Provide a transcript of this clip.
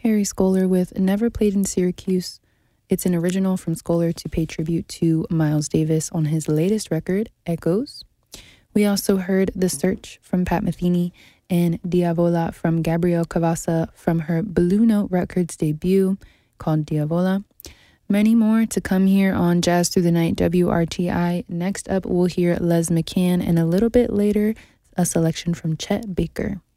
Harry Scholar with Never Played in Syracuse. It's an original from Scholar to pay tribute to Miles Davis on his latest record, Echoes. We also heard The Search from Pat Metheny and Diavola from Gabrielle Cavassa from her Blue Note Records debut called Diavola. Many more to come here on Jazz Through the Night WRTI. Next up, we'll hear Les McCann, and a little bit later, a selection from Chet Baker.